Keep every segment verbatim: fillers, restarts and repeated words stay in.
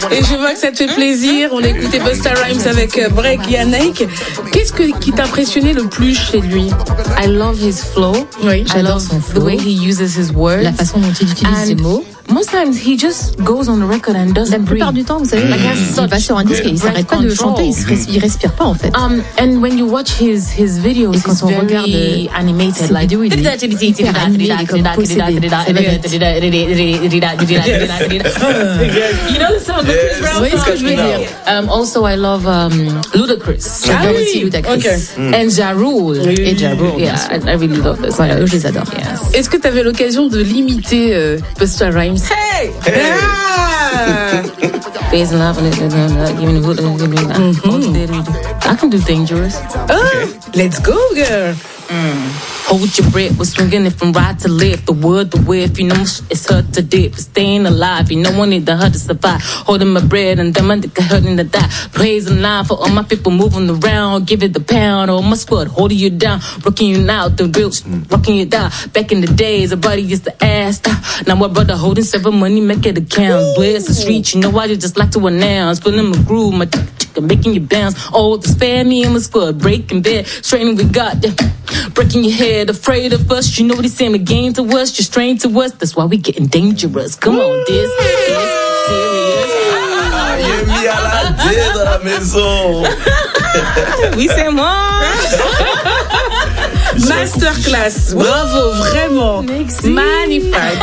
Et je vois que ça te fait plaisir. On a écouté Busta Rhymes avec Break Yannick. Qu'est-ce que, qui t'a impressionné le plus chez lui? I love his flow. Oui, j'adore son flow. The way he uses his words. La façon dont il utilise ses mots. Most times he just goes on the record and doesn't La plupart breathe. du temps, vous savez, like il va sur un disque et il s'arrête pas de chanter, il, se res- il respire pas en fait. Um, and when you watch his his videos, et quand on regarde animated, ses like vidéos, il est hyper animé, il est comme possédé. You know the song? Vous voyez ce que je veux dire? Um, also, I love um, Ludacris. J'adore aussi Ludacris. Okay. Mm. And Ja Rule. Et Ja Rule. Yeah, I, I really love this. Voilà, eux, je les adore. Yes. Est-ce que tu avais l'occasion de l'imiter euh, Busta Rhymes? Hey! Hey! Ah! I can do Dangerous. Oh, let's go, girl. Mm. Hold your breath, we're swinging it from right to left. The word, the way, if you know it's hurt to death. For staying alive, you know one need the hurt to survive. Holding my bread and them under hurting to die. Praising line for all my people moving around. Give it the pound, all my squad holding you down. Rocking you now, the real rocking you down. Back in the days, a buddy used to ask. Now my brother holding seven money, make it account. Bless the street, you know I just like to announce. Feeling my groove, my chicken making you bounce. Oh, the spare me and my squad breaking bed. Straining we got them. Breaking your head, afraid of us. You know what he's saying again to us, you're strange to us. That's why we getting dangerous. Come on, this is serious. Yemi à la D dans la maison. Oui, c'est moi. Masterclass. Bravo, vraiment. Merci. Magnifique.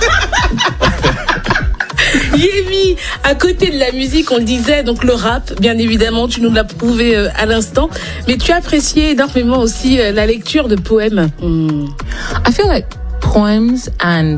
Yemi, à côté de la musique, on le disait, donc le rap, bien évidemment, tu nous l'as prouvé euh, à l'instant, mais tu as apprécié énormément aussi euh, la lecture de poèmes. Mm. I feel like poems and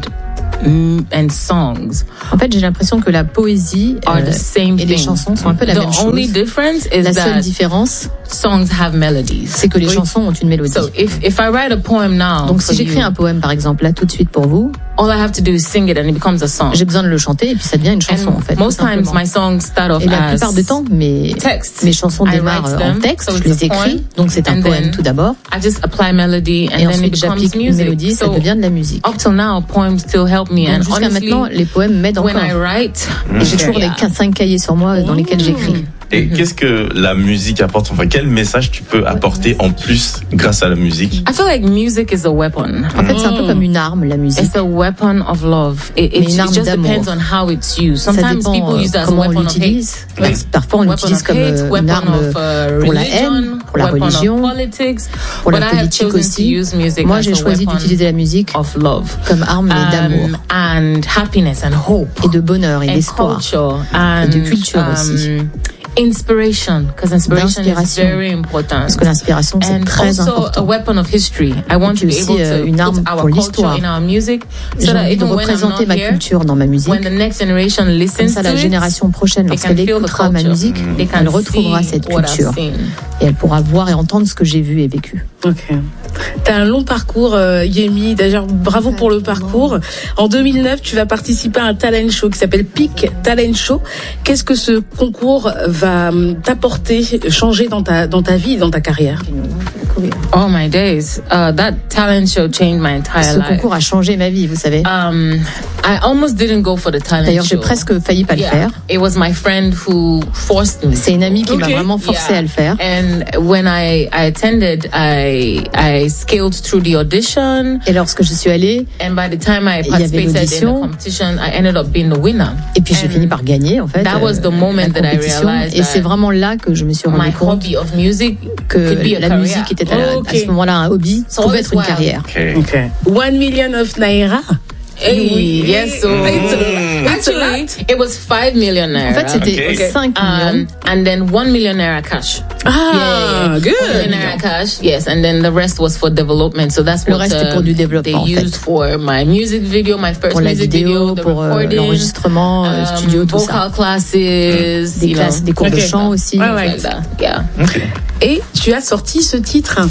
and songs. En fait, j'ai l'impression que la poésie are euh, the same et les thing. chansons sont un peu la the même chose. only difference is la that seule différence, songs have melodies. C'est que les oui. chansons ont une mélodie. So if if I write a poem now, donc si j'écris un poème par exemple là tout de suite pour vous, all I have to do is sing it and it becomes a song. J'ai besoin de le chanter et puis ça devient une chanson and en fait. Most times my songs start off et la plupart du temps mes text. mes chansons démarrent en texte, so je les écris, donc c'est un poème tout d'abord. I just apply melody and et then ensuite it j'applique becomes une mélodie, music. ça devient de la musique. Up till now, poems still help me. Donc, and jusqu'à honestly, maintenant, les poèmes m'aident encore. When I write, et j'ai toujours les cinq cahiers sur moi dans lesquels j'écris. Et mm-hmm. qu'est-ce que la musique apporte? Enfin, quel message tu peux apporter en plus grâce à la musique? I feel like music is a weapon. En fait, c'est un peu comme une arme, la musique. It's a weapon of love. It, it, une arme it just d'amour. depends on how it's used. Ça Sometimes dépend people use it as a comment on weapon l'utilise. of hate. Parfois, on l'utilise comme hate, une arme of, uh, pour la haine, pour la religion, pour la politique aussi. Moi, j'ai choisi d'utiliser la musique of love. comme arme um, d'amour. And happiness and hope. Et de bonheur et d'espoir. Et de culture um, aussi. Inspiration, because inspiration is very important. Parce que l'inspiration c'est and très also important. A weapon of history. I want to be able to une arme put our pour l'histoire. In our music, so j'ai envie de représenter ma culture dans ma musique. When the next generation listens Comme ça, la génération prochaine, lorsqu'elle écoutera ma musique, mm. elle retrouvera cette culture et elle pourra voir et entendre ce que j'ai vu et vécu. Ok. T'as un long parcours, euh, Yemi. D'ailleurs, bravo pour le parcours. En deux mille neuf, tu vas participer à un talent show qui s'appelle Peak Talent Show. Qu'est-ce que ce concours va t'apporter, changer dans ta dans ta vie, dans ta carrière? Oh my days, uh, that talent show changed my entire Ce life. Ce concours a changé ma vie, vous savez. Um, I almost didn't go for the talent D'ailleurs, show. j'ai presque failli pas yeah. le faire. It was my friend who forced me. C'est une amie qui okay. m'a vraiment forcé yeah. à le faire. And when I, I attended, I I scaled through the audition. Et lorsque je suis allée, and by the time I participated in the competition, I ended up being the winner. Et puis j'ai fini par gagner en fait. That was the moment that I realized. Et c'est vraiment là que je me suis rendu compte of music que la musique était à, la, okay. à ce moment-là un hobby, so pouvait être une well. carrière. Okay. Okay. One million of naira. Hey, oui. Yes, so it's a, actually it was five million naira. En fait, c'était okay. cinq millions. Um, and then one million naira cash. Ah, yeah. good. One million naira cash. Yes, and then the rest was for development. So that's Le what reste uh, pour du développement, they en fait. used for my music video, my first pour la music vidéo, video, the pour recording, l'enregistrement, um, studio, tout vocal ça. classes, des classes, know. des cours okay. de chant aussi. Right. Like that. Yeah. Okay. Et tu as sorti ce titre.